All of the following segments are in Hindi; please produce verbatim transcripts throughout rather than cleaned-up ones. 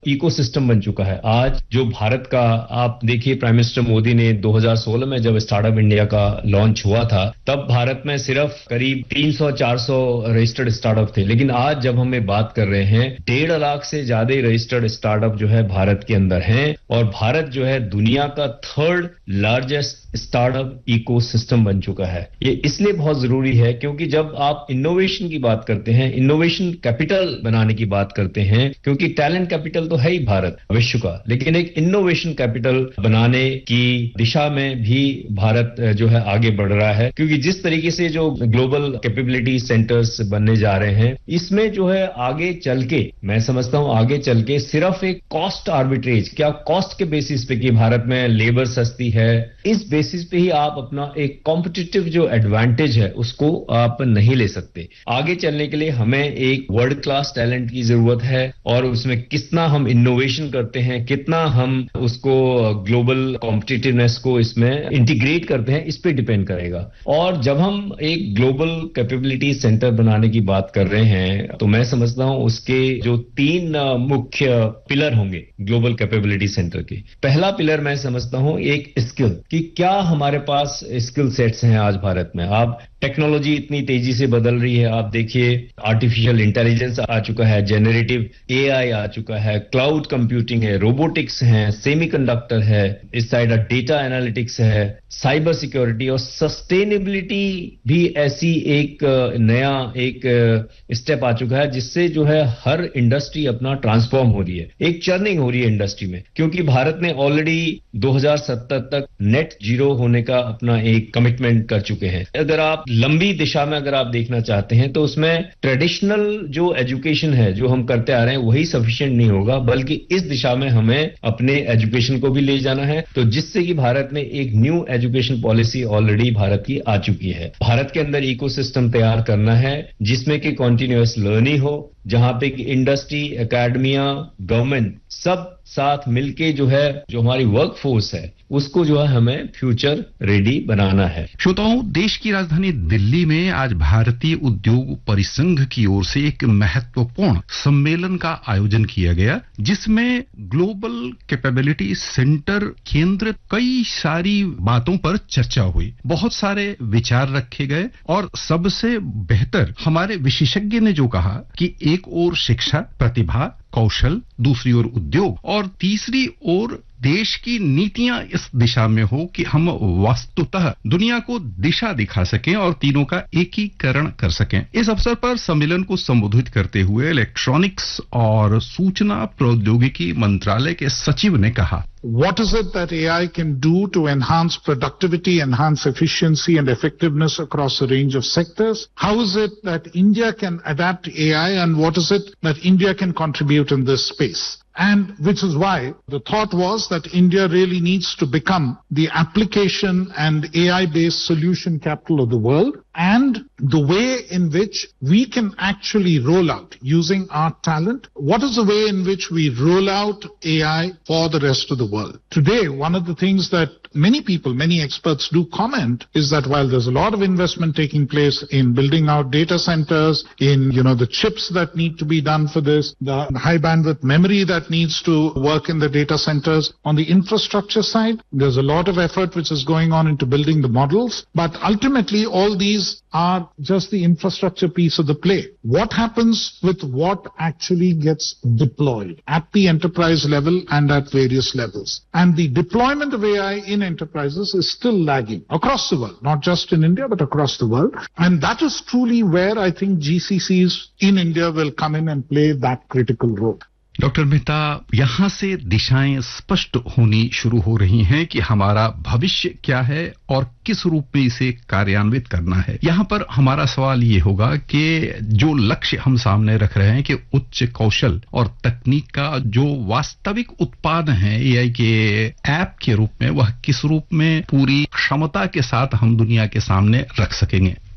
इकोसिस्टम बन चुका है। आज जो भारत का, आप देखिए प्राइम मिनिस्टर मोदी ने दो हज़ार सोलह में जब स्टार्टअप इंडिया का लॉन्च हुआ था, तब भारत में सिर्फ करीब तीन सौ चार सौ रजिस्टर्ड स्टार्टअप थे, लेकिन आज जब हमें बात कर रहे हैं डेढ़ लाख से ज्यादा रजिस्टर्ड स्टार्टअप जो है भारत के अंदर हैं, और भारत जो है दुनिया का थर्ड लार्जेस्ट स्टार्टअप इकोसिस्टम बन चुका है। ये इसलिए बहुत जरूरी है क्योंकि जब आप इनोवेशन की बात करते हैं, इनोवेशन कैपिटल बनाने की बात करते हैं, क्योंकि टैलेंट कैपिटल तो है ही भारत विश्व का, लेकिन एक इनोवेशन कैपिटल बनाने की दिशा में भी भारत जो है आगे बढ़ रहा है, क्योंकि जिस तरीके से जो ग्लोबल कैपेबिलिटी सेंटर्स बनने जा रहे हैं, इसमें जो है आगे चल के, मैं समझता हूं आगे चल के सिर्फ एक कॉस्ट आर्बिट्रेज, क्या कॉस्ट के बेसिस पे कि भारत में लेबर सस्ती है, इस बेसिस पे ही आप अपना एक कॉम्पिटिटिव जो एडवांटेज है उसको आप नहीं ले सकते। आगे चलने के लिए हमें एक वर्ल्ड क्लास टैलेंट की जरूरत है, और उसमें कितना हम इनोवेशन करते हैं, कितना हम उसको ग्लोबल कॉम्पिटिटिवनेस को इसमें इंटीग्रेट करते हैं, इस पे डिपेंड करेगा। और जब हम एक ग्लोबल कैपेबिलिटी सेंटर बनाने की बात कर रहे हैं, तो मैं समझता हूं उसके जो तीन मुख्य पिलर होंगे ग्लोबल कैपेबिलिटी सेंटर के। पहला पिलर मैं समझता हूं एक स्किल, कि क्या हमारे पास स्किल सेट्स हैं आज भारत में। आप टेक्नोलॉजी इतनी तेजी से बदल रही है, आप देखिए आर्टिफिशियल इंटेलिजेंस आ चुका है, जेनरेटिव एआई आ चुका है, क्लाउड कंप्यूटिंग है, रोबोटिक्स है, सेमीकंडक्टर है, इस साइड डेटा एनालिटिक्स है, साइबर सिक्योरिटी और सस्टेनेबिलिटी भी ऐसी एक नया एक स्टेप आ चुका है, जिससे जो है हर इंडस्ट्री अपना ट्रांसफॉर्म हो रही है, एक चर्निंग हो रही है इंडस्ट्री में, क्योंकि भारत ने ऑलरेडी दो हज़ार सत्तर तक नेट जीरो होने का अपना एक कमिटमेंट कर चुके हैं। अगर आप लंबी दिशा में अगर आप देखना चाहते हैं, तो उसमें ट्रेडिशनल जो एजुकेशन है जो हम करते आ रहे हैं वही सफिशिएंट नहीं होगा, बल्कि इस दिशा में हमें अपने एजुकेशन को भी ले जाना है, तो जिससे कि भारत ने एक new education policy already Bharat की आ चुकी है। भारत के अंदर इकोसिस्टम तैयार करना है जिसमें कि कॉन्टिन्यूअस लर्निंग हो, जहां पे कि इंडस्ट्री, एकेडमिया, गवर्नमेंट सब साथ मिलके जो है जो हमारी वर्क फोर्स है उसको जो है हमें फ्यूचर रेडी बनाना है। श्रोताओं, देश की राजधानी दिल्ली में आज भारतीय उद्योग परिसंघ की ओर से एक महत्वपूर्ण सम्मेलन का आयोजन किया गया, जिसमें ग्लोबल कैपेबिलिटी सेंटर केंद्रित कई सारी बातों पर चर्चा हुई, बहुत सारे विचार रखे गए, और सबसे बेहतर हमारे विशेषज्ञ ने जो कहा कि एक ओर शिक्षा, प्रतिभा, कौशल, दूसरी ओर उद्योग, और तीसरी ओर देश की नीतियां इस दिशा में हो कि हम वास्तुतः दुनिया को दिशा दिखा सकें और तीनों का एकीकरण कर सकें। इस अवसर पर सम्मेलन को संबोधित करते हुए इलेक्ट्रॉनिक्स और सूचना प्रौद्योगिकी मंत्रालय के सचिव ने कहा, What is it that A I can do to enhance productivity, enhance efficiency and effectiveness across a range of sectors? How is it that India can adapt A I, and what is it that India can contribute in this space? And which is why the thought was that India really needs to become the application and A I-based solution capital of the world, and the way in which we can actually roll out using our talent. What is the way in which we roll out A I for the rest of the world? Today, one of the things that many people, many experts do comment is that while there's a lot of investment taking place in building out data centers, in, you know, the chips that need to be done for this, the high bandwidth memory that needs to work in the data centers, on the infrastructure side, there's a lot of effort which is going on into building the models, but ultimately all these are just the infrastructure piece of the play. What happens with what actually gets deployed at the enterprise level and at various levels? And the deployment of A I in enterprises is still lagging across the world, not just in India, but across the world. And that is truly where I think G C Cs in India will come in and play that critical role. Doctor Mehta, यहां से दिशाएं स्पष्ट होनी शुरू हो रही हैं कि हमारा भविष्य क्या है और किस रूप में इसे कार्यान्वित करना है। यहां पर हमारा सवाल ये होगा कि जो लक्ष्य हम सामने रख रहे हैं कि उच्च कौशल और तकनीक का जो वास्तविक उत्पाद है एआई के ऐप के रूप में, वह किस रूप में पूरी क्षमता के साथ हम दुनिया के सामने रख सकेंगे।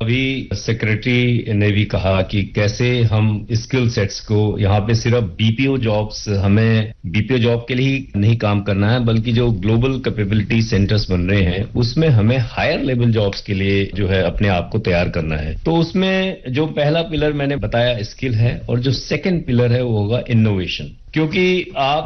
अभी सेक्रेटरी ने भी कहा कि कैसे हम स्किल सेट्स को यहाँ पे सिर्फ बीपीओ जॉब्स, हमें बीपीओ जॉब के लिए ही नहीं काम करना है, बल्कि जो ग्लोबल कैपेबिलिटी सेंटर्स बन रहे हैं उसमें हमें हायर लेवल जॉब्स के लिए जो है अपने आप को तैयार करना है। तो उसमें जो पहला पिलर मैंने बताया स्किल है, और जो सेकंड पिलर है वो होगा इनोवेशन, क्योंकि आप